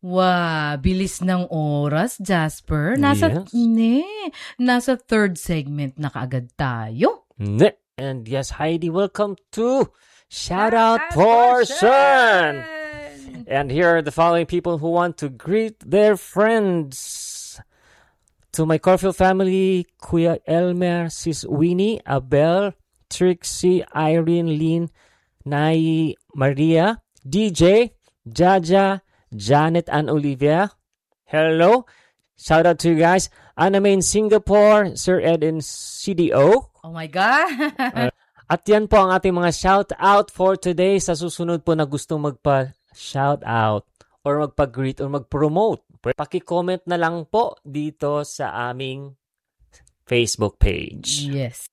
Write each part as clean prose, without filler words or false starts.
Bilis ng oras, Jasper. Nasa third segment na kaagad tayo. And yes, Heidi, welcome to Shout Out Portion! And here are the following people who want to greet their friends. To my Corfield family, Kuya Elmer, Sis Winnie, Abel, Trixie, Irene, Lynn, Nai, Maria, DJ, Jaja, Janet, and Olivia. Hello. Shout out to you guys. Anime in Singapore, Sir Ed in CDO. Oh my God. At yan po ang ating mga shout out for today. Sa susunod po na gustong magpa-shout out or magpa-greet or mag-promote, paki-comment na lang po dito sa aming Facebook page. Yes.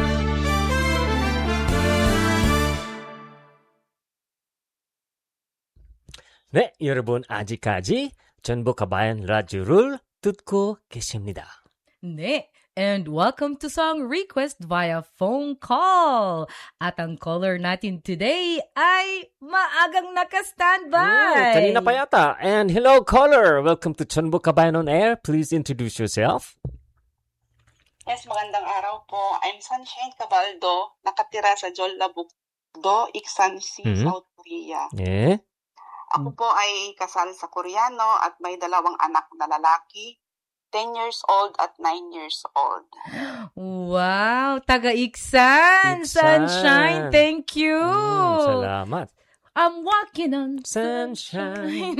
네, 여러분 아직까지 전북 가바얀 라디오를 듣고 계십니다. 네. And welcome to Song Request via phone call. At ang caller natin today ay maagang naka-standby. Kanina pa yata. And hello, caller. Welcome to Chonbuk Kabayan on Air. Please introduce yourself. Yes, magandang araw po. I'm Sunshine Cabaldo, nakatira sa Jeollabuk-do, Iksan City, South Korea. Yeah. Ako po ay kasal sa Koreano at may 2 anak na lalaki. 10 years old at 9 years old. Wow! Taga-Iksan! Sunshine! Thank you! Salamat. I'm walking on sunshine.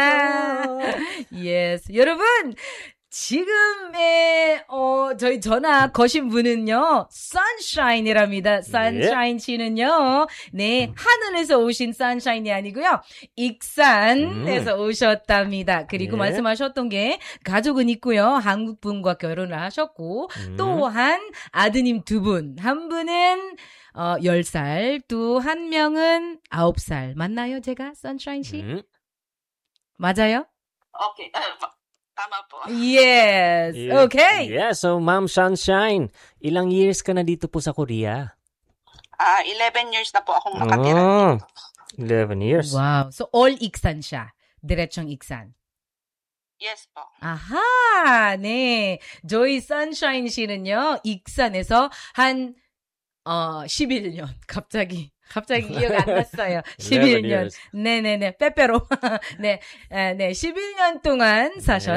Yes. 여러분! 지금의 저희 전화 거신 분은요, Sunshine이랍니다. Sunshine 씨는요, 네, 하늘에서 오신 Sunshine이 아니고요, 익산에서 오셨답니다. 그리고 말씀하셨던 게 가족은 있고요, 한국 분과 결혼을 하셨고, 또한 아드님 2분, 한 분은 10살, 또 한 명은 9살. 맞나요, 제가 Sunshine 씨? 맞아요? Okay. Tama po. Yes. Yeah. Okay. Yeah, so Ma'am Sunshine, ilang years ka na dito po sa Korea? 11 years na po akong nakatira dito. 11 years. Wow. So all Iksan siya. Diretsong Iksan. Yes po. 아하, 네. Joy Sunshine 씨는요, 익산에서 한 11년. 갑자기 기억 안 났어요. 11년. 네네네. 빼빼로. 네. 11년 동안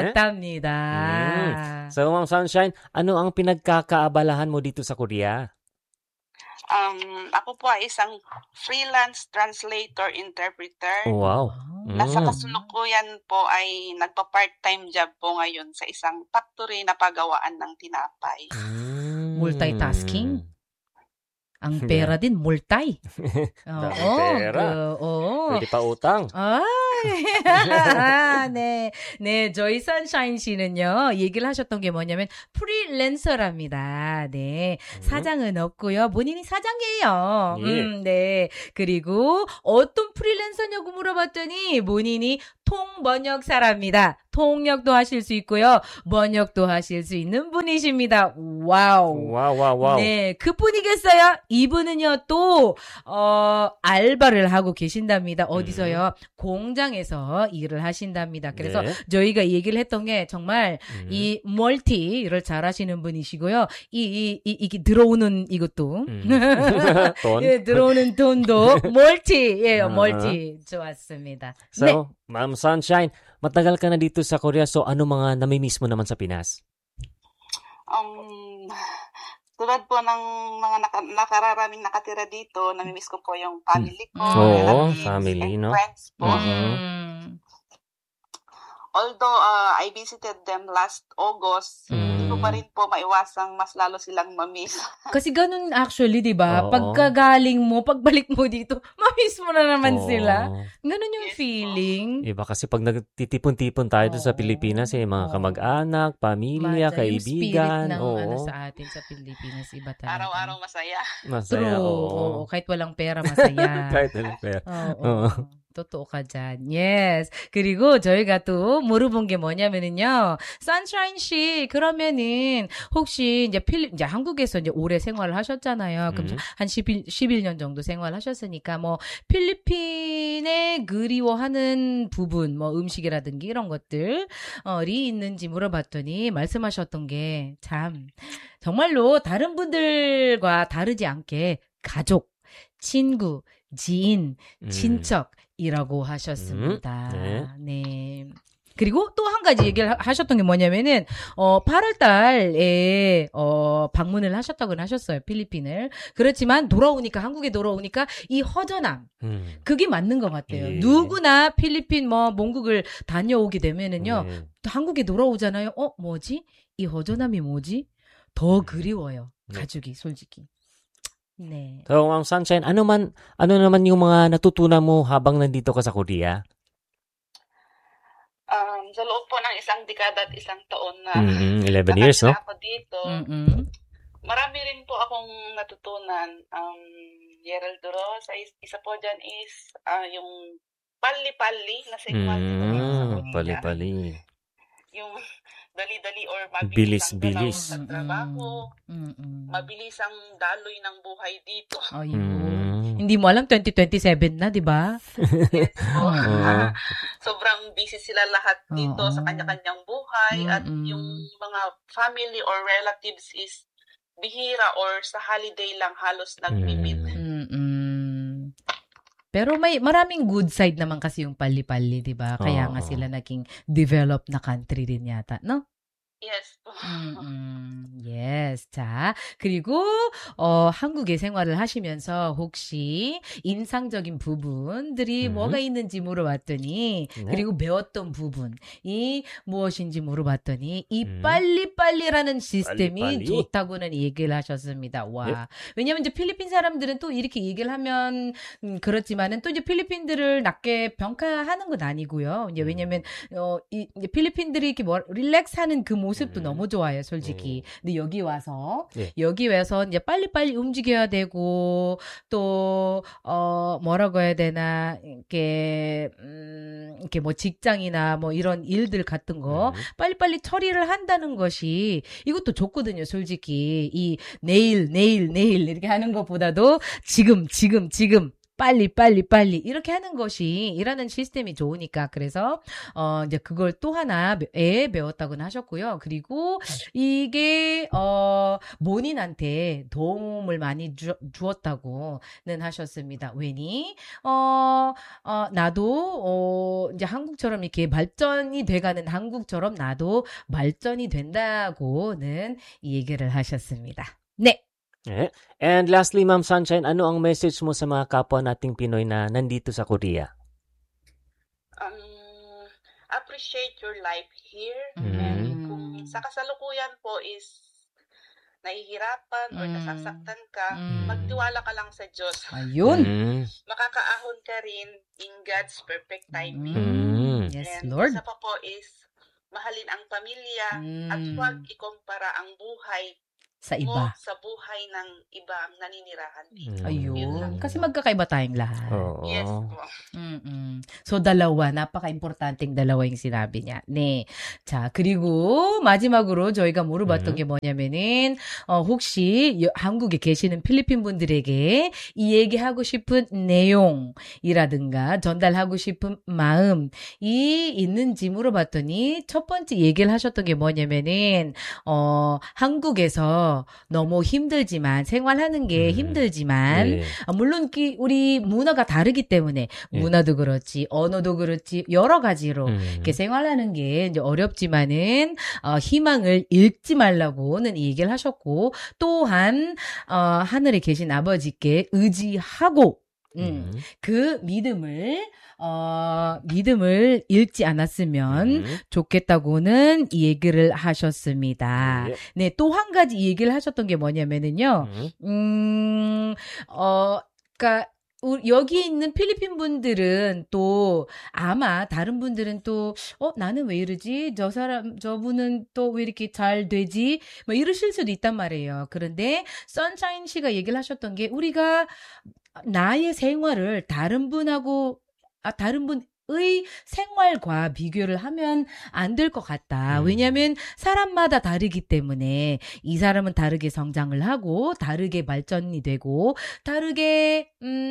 사셨답니다. So, Ma'am Sunshine, ano ang pinagkakaabalahan mo dito sa Korea? Ako po ay isang freelance translator, interpreter. Wow. Nasa kasulukuyan po ay nagpa-part-time job po ngayon sa isang factory na pagawaan ng tinapay. Multitasking? Ang pera din, multi. pera. Pwede pa utang. 네, 저희 Sunshine 씨는요, 얘기를 하셨던 게 뭐냐면, 프리랜서랍니다. 네. 사장은 없고요. 본인이 사장이에요. 네. 그리고 어떤 프리랜서냐고 물어봤더니, 본인이 통번역사랍니다. 통역도 하실 수 있고요. 번역도 하실 수 있는 분이십니다. 와우. 네, 그뿐이겠어요? 이분은요, 또, 알바를 하고 계신답니다. 어디서요? 공장에서 일을 하신답니다. 그래서 저희가 얘기를 했던 게 정말 이 멀티를 잘 하시는 분이시고요. 이게 들어오는 이것도. 돈? 예, 들어오는 돈도 멀티. 예, 멀티. 좋았습니다. So, 네. Ma'am Sunshine, matagal ka na dito sa Korea, so ano mga namimiss mo naman sa Pinas? Tulad po ng mga nakararaming nakatira dito, namimiss ko po yung family ko, family, no? Friends po. Although I visited them last August, hindi ko pa rin po maiwasang mas lalo silang mamiss. Kasi ganun actually, di ba? Pagkagaling mo, pagbalik mo dito, mamiss mo na naman sila. Ganun yung feeling. Iba kasi pag nagtitipon-tipon tayo sa Pilipinas, mga kamag-anak, pamilya, kaibigan. Yung spirit ng sa atin sa Pilipinas, iba talaga. Araw-araw masaya. Masaya, True. Kahit walang pera, masaya. Kahit walang pera. totoo ka dyan. Yes. 그리고 저희가 또 물어본 게 뭐냐면은요. Sunshine 씨, 그러면은 혹시 이제 한국에서 이제 오래 생활을 하셨잖아요. 그럼 한 11년 정도 생활하셨으니까 뭐 필리핀에 그리워하는 부분, 뭐 음식이라든지 이런 것들이 있는지 물어봤더니 말씀하셨던 게 참 정말로 다른 분들과 다르지 않게 가족, 친구, 지인, 친척이라고 하셨습니다. 네. 그리고 또 한 가지 얘기를 하셨던 게 뭐냐면은 8월 달에 방문을 하셨다고는 하셨어요. 필리핀을. 그렇지만 한국에 돌아오니까 이 허전함 그게 맞는 것 같아요. 예. 누구나 필리핀 몽국을 다녀오게 되면은요. 한국에 돌아오잖아요. 뭐지? 이 허전함이 뭐지? 더 그리워요. 가족이 솔직히. 네. So, Sunshine, ano naman yung mga natutunan mo habang nandito ka sa Korea? Sa loob po ng isang dekada at isang taon na 11 years, no? ako dito, marami rin po akong natutunan. Yeral Duro, isa po dyan is yung pali-pali na signal sa Korea. Pali-pali. Yung dali-dali or mabilis ang galaw Bilis. sa trabaho, mabilis ang daloy ng buhay dito. Ayun. Hindi mo alam, 2027 na, di ba? Yes po. Sobrang busy sila lahat dito sa kanya-kanyang buhay at yung mga family or relatives is bihira or sa holiday lang halos nag-meet. Pero maraming good side naman kasi yung pali-pali, di ba? Kaya nga sila naging developed na country rin yata, no? Yes. Yes. 자, 그리고 한국에 생활을 하시면서 혹시 인상적인 부분들이 뭐가 있는지 물어봤더니 그리고 배웠던 부분이 무엇인지 물어봤더니 이 빨리빨리라는 시스템이 빨리빨리. 좋다고는 얘기를 하셨습니다. 와. 네. 왜냐면 이제 필리핀 사람들은 또 이렇게 얘기를 하면 그렇지만은 또 이제 필리핀들을 낮게 평가하는 건 아니고요. 이제 왜냐면 이제 필리핀들이 이렇게 릴렉스하는 그 모습도 너무 좋아요, 솔직히. 근데 여기 와서 이제 빨리빨리 움직여야 되고, 또, 뭐라고 해야 되나, 이렇게 뭐 직장이나 뭐 이런 일들 같은 거, 빨리빨리 처리를 한다는 것이, 이것도 좋거든요, 솔직히. 이 내일, 이렇게 하는 것보다도 지금, 빨리 이렇게 하는 것이 일하는 시스템이 좋으니까 그래서 이제 그걸 또 하나에 배웠다고는 하셨고요. 그리고 이게 본인한테 도움을 많이 주었다고는 하셨습니다. 왜니 나도 이제 한국처럼 이렇게 발전이 돼가는 한국처럼 나도 발전이 된다고는 이 얘기를 하셨습니다. 네. And lastly, Ma'am Sunshine, ano ang message mo sa mga kapwa nating Pinoy na nandito sa Korea? Appreciate your life here. And kung sa kasalukuyan po is nahihirapan or nasasaktan ka, magtiwala ka lang sa Diyos. Ayun. Makakaahon ka rin in God's perfect timing. Yes, And Lord. isa pa po is mahalin ang pamilya at huwag ikumpara ang buhay sa iba. sa buhay ng ibang naninirahan dito. Ayun. Kasi magkakaiba tayong lahat. Yes po. So, napaka-importanting dalawa yung sinabi niya. 네. 자, 그리고 마지막으로 저희가 물어봤던 게 뭐냐면은, 혹시 한국에 계시는 필리핀 분들에게 이 얘기하고 싶은 내용이라든가 전달하고 싶은 마음이 있는지 물어봤더니 첫 번째 얘기를 하셨던 게 뭐냐면은, 한국에서 너무 힘들지만 생활하는 게 힘들지만 물론 우리 문화가 다르기 때문에 문화도 그렇지 언어도 그렇지 여러 가지로 이렇게 생활하는 게 이제 어렵지만은 희망을 잃지 말라고는 얘기를 하셨고 또한 하늘에 계신 아버지께 의지하고 그 믿음을 잃지 않았으면 좋겠다고는 이 얘기를 하셨습니다. 네, 또 한 가지 얘기를 하셨던 게 뭐냐면은요, 그러니까 여기 있는 필리핀 분들은 또 아마 다른 분들은 또 나는 왜 이러지? 저분은 또 왜 이렇게 잘 되지? 뭐 이러실 수도 있단 말이에요. 그런데 선샤인 씨가 얘기를 하셨던 게 우리가 나의 생활을 다른 분하고 다른 분의 생활과 비교를 하면 안 될 것 같다. 왜냐하면 사람마다 다르기 때문에 이 사람은 다르게 성장을 하고 다르게 발전이 되고 다르게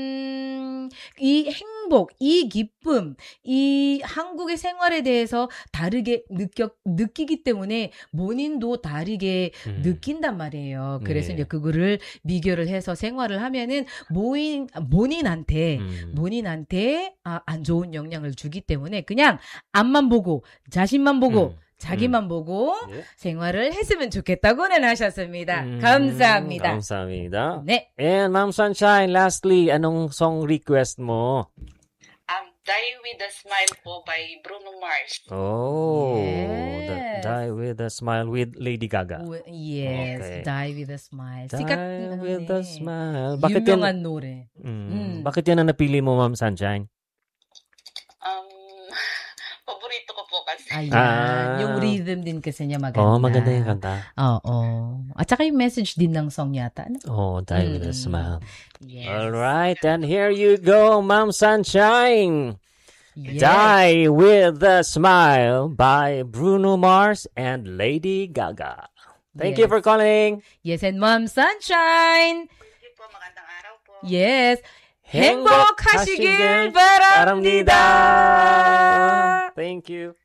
이 행복, 이 기쁨, 이 한국의 생활에 대해서 다르게 느끼기 때문에 본인도 다르게 느낀단 말이에요. 그래서 이제 그거를 비교를 해서 생활을 하면은 본인한테 안 좋은 영향을 주기 때문에 그냥 앞만 보고 자신만 보고 자기만 보고 생활을 했으면 좋겠다고는 하셨습니다. 감사합니다. 감사합니다. 네. And Ma'am Sunshine, lastly, anong song request mo? Die with a Smile po by Bruno Mars. Oh, Yes. Die with a Smile with Lady Gaga. Yes, Okay. Die with a Smile. Die sikat with a Smile. 유명한 노래. Bakit yan ang napili mo, Ma'am Sunshine? Paborito ko po kasi. Ayan. Yung rhythm din kasi niya maganda. Maganda yung kanta. Oo. At saka yung message din ng song yata. Ano? Die with a Smile. Yes. All right, and here you go, Ma'am Sunshine. Yes. Die with a Smile by Bruno Mars and Lady Gaga. Thank you for calling. Yes, and Ma'am Sunshine. Thank you po. Magandang araw po. Yes. 행복하시길 바랍니다. Thank you.